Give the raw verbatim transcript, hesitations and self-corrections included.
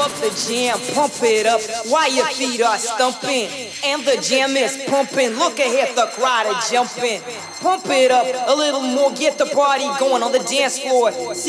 love the jam, pump it up while your feet are stumping. And the jam is pumping, look ahead, the crowd are jumping. Pump it up a little more, get the party going on the dance floor.